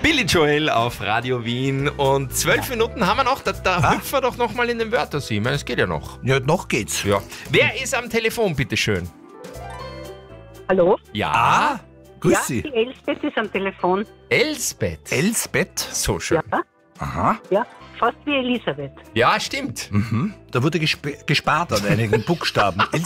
Billy Joel auf Radio Wien und 12 Minuten haben wir noch, da hüpfen wir doch noch mal in den Wörtersee. Ich meine, es geht ja noch. Ja, noch geht's. Ja. Wer ist am Telefon, bitteschön? Hallo? Ja, Grüß Sie. Die Elsbeth ist am Telefon. Elsbeth. Elsbeth. So schön. Ja, Aha. ja, fast wie Elisabeth. Ja, stimmt. Da wurde gespart an einigen Buchstaben.